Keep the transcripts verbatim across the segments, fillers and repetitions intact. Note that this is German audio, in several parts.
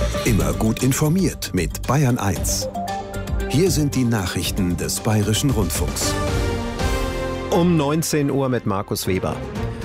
Immer gut informiert mit Bayern eins. Hier sind die Nachrichten des Bayerischen Rundfunks. Um neunzehn Uhr mit Markus Weber.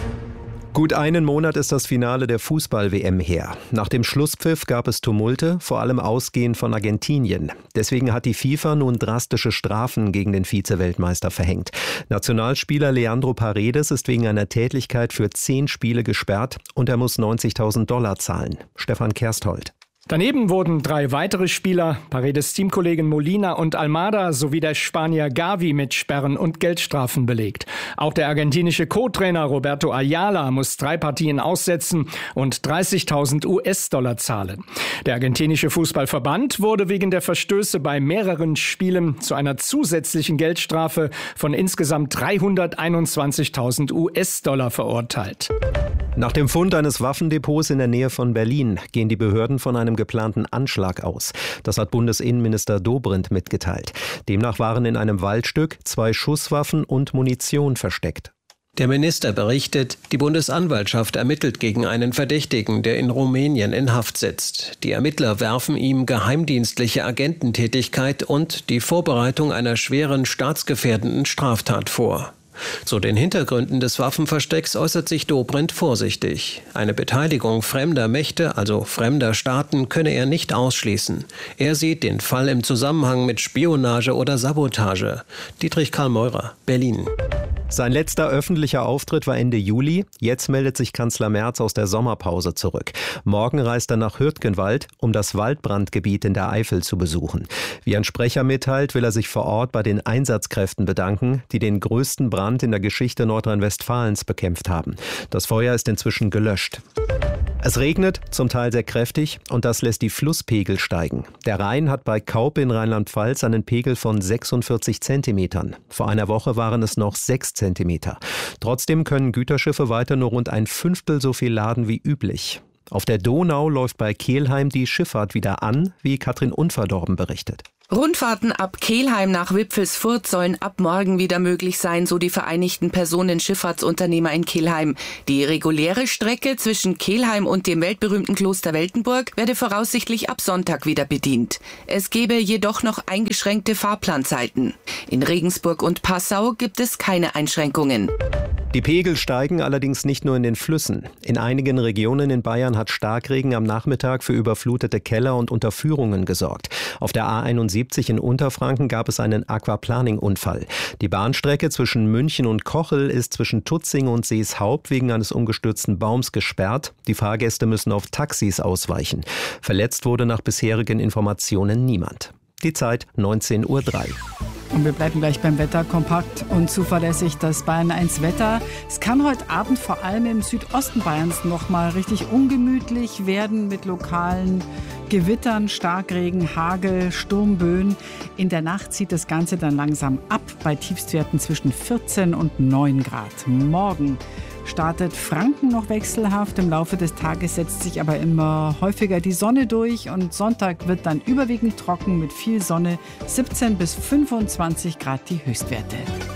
Gut einen Monat ist das Finale der Fußball-W M her. Nach dem Schlusspfiff gab es Tumulte, vor allem ausgehend von Argentinien. Deswegen hat die FIFA nun drastische Strafen gegen den Vize-Weltmeister verhängt. Nationalspieler Leandro Paredes ist wegen einer Tätlichkeit für zehn Spiele gesperrt und er muss neunzigtausend Dollar zahlen. Stefan Kersthold. Daneben wurden drei weitere Spieler, Paredes Teamkollegen Molina und Almada sowie der Spanier Gavi mit Sperren und Geldstrafen belegt. Auch der argentinische Co-Trainer Roberto Ayala muss drei Partien aussetzen und dreißigtausend US-Dollar zahlen. Der argentinische Fußballverband wurde wegen der Verstöße bei mehreren Spielen zu einer zusätzlichen Geldstrafe von insgesamt dreihunderteinundzwanzigtausend US-Dollar verurteilt. Nach dem Fund eines Waffendepots in der Nähe von Berlin gehen die Behörden von einem geplanten Anschlag aus. Das hat Bundesinnenminister Dobrindt mitgeteilt. Demnach waren in einem Waldstück zwei Schusswaffen und Munition versteckt. Der Minister berichtet, die Bundesanwaltschaft ermittelt gegen einen Verdächtigen, der in Rumänien in Haft sitzt. Die Ermittler werfen ihm geheimdienstliche Agententätigkeit und die Vorbereitung einer schweren staatsgefährdenden Straftat vor. Zu den Hintergründen des Waffenverstecks äußert sich Dobrindt vorsichtig. Eine Beteiligung fremder Mächte, also fremder Staaten, könne er nicht ausschließen. Er sieht den Fall im Zusammenhang mit Spionage oder Sabotage. Dietrich Karl Meurer, Berlin. Sein letzter öffentlicher Auftritt war Ende Juli. Jetzt meldet sich Kanzler Merz aus der Sommerpause zurück. Morgen reist er nach Hürtgenwald, um das Waldbrandgebiet in der Eifel zu besuchen. Wie ein Sprecher mitteilt, will er sich vor Ort bei den Einsatzkräften bedanken, die den größten Brand in der Geschichte Nordrhein-Westfalens bekämpft haben. Das Feuer ist inzwischen gelöscht. Es regnet, zum Teil sehr kräftig, und das lässt die Flusspegel steigen. Der Rhein hat bei Kaup in Rheinland-Pfalz einen Pegel von sechsundvierzig Zentimetern. Vor einer Woche waren es noch sechs Zentimeter. Trotzdem können Güterschiffe weiter nur rund ein Fünftel so viel laden wie üblich. Auf der Donau läuft bei Kelheim die Schifffahrt wieder an, wie Katrin Unverdorben berichtet. Rundfahrten ab Kelheim nach Wipfelsfurth sollen ab morgen wieder möglich sein, so die Vereinigten Personenschifffahrtsunternehmer in Kelheim. Die reguläre Strecke zwischen Kelheim und dem weltberühmten Kloster Weltenburg werde voraussichtlich ab Sonntag wieder bedient. Es gebe jedoch noch eingeschränkte Fahrplanzeiten. In Regensburg und Passau gibt es keine Einschränkungen. Die Pegel steigen allerdings nicht nur in den Flüssen. In einigen Regionen in Bayern hat Starkregen am Nachmittag für überflutete Keller und Unterführungen gesorgt. Auf der A einundsiebzig in Unterfranken gab es einen Aquaplaning-Unfall. Die Bahnstrecke zwischen München und Kochel ist zwischen Tutzing und Seeshaupt wegen eines umgestürzten Baums gesperrt. Die Fahrgäste müssen auf Taxis ausweichen. Verletzt wurde nach bisherigen Informationen niemand. Die Zeit neunzehn Uhr drei. Und wir bleiben gleich beim Wetter. Kompakt und zuverlässig das Bayern eins Wetter. Es kann heute Abend vor allem im Südosten Bayerns noch mal richtig ungemütlich werden mit lokalen Gewittern, Starkregen, Hagel, Sturmböen. In der Nacht zieht das Ganze dann langsam ab bei Tiefstwerten zwischen vierzehn und neun Grad. Morgen startet Franken noch wechselhaft. Im Laufe des Tages setzt sich aber immer häufiger die Sonne durch und Sonntag wird dann überwiegend trocken mit viel Sonne, siebzehn bis fünfundzwanzig Grad die Höchstwerte.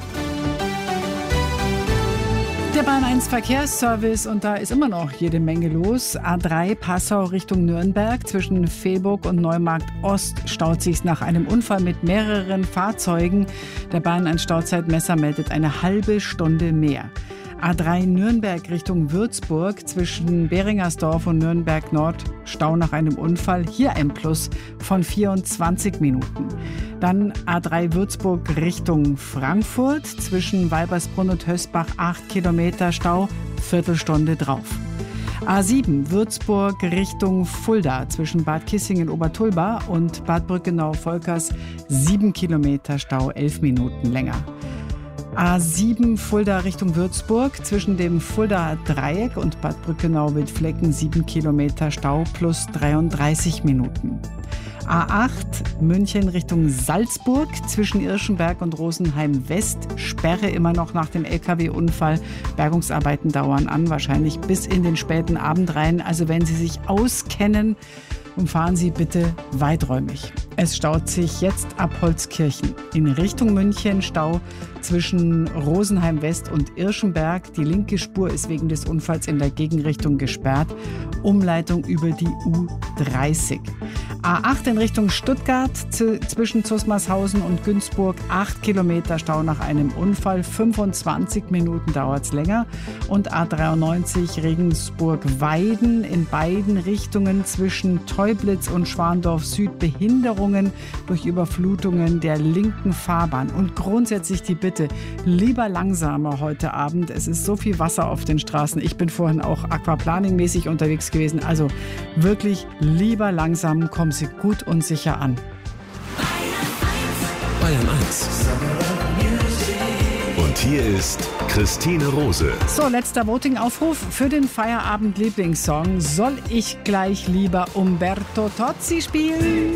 Der Bayern eins Verkehrsservice und da ist immer noch jede Menge los. A drei Passau Richtung Nürnberg zwischen Velburg und Neumarkt Ost staut sich nach einem Unfall mit mehreren Fahrzeugen. Der Bayern eins Stauzeitmesser meldet eine halbe Stunde mehr. A drei Nürnberg Richtung Würzburg zwischen Beringersdorf und Nürnberg Nord Stau nach einem Unfall. Hier ein Plus von vierundzwanzig Minuten. Dann A drei Würzburg Richtung Frankfurt zwischen Weibersbrunn und Hösbach acht Kilometer Stau, Viertelstunde drauf. A sieben Würzburg Richtung Fulda zwischen Bad Kissingen Obertulba und Bad Brückenau-Volkers sieben Kilometer Stau, elf Minuten länger. A sieben Fulda Richtung Würzburg zwischen dem Fuldaer Dreieck und Bad Brückenau-Wildflecken sieben Kilometer Stau plus dreiunddreißig Minuten. A acht München Richtung Salzburg zwischen Irschenberg und Rosenheim West. Sperre immer noch nach dem L K W-Unfall. Bergungsarbeiten dauern an, wahrscheinlich bis in den späten Abend rein. Also wenn Sie sich auskennen, umfahren Sie bitte weiträumig. Es staut sich jetzt ab Holzkirchen. In Richtung München Stau zwischen Rosenheim West und Irschenberg. Die linke Spur ist wegen des Unfalls in der Gegenrichtung gesperrt. Umleitung über die U dreißig. A acht in Richtung Stuttgart zwischen Zusmarshausen und Günzburg, acht Kilometer Stau nach einem Unfall, fünfundzwanzig Minuten dauert es länger. Und A dreiundneunzig Regensburg-Weiden in beiden Richtungen zwischen Teublitz und Schwandorf Süd, Behinderungen durch Überflutungen der linken Fahrbahn. Und grundsätzlich die Bitte, lieber langsamer heute Abend. Es ist so viel Wasser auf den Straßen. Ich bin vorhin auch aquaplaning-mäßig unterwegs gewesen. Also wirklich lieber langsam, kommen Sie gut und sicher an. Bayern eins. Und hier ist Christine Rose. So, letzter Voting-Aufruf für den Feierabend-Lieblingssong. Soll ich gleich lieber Umberto Tozzi spielen?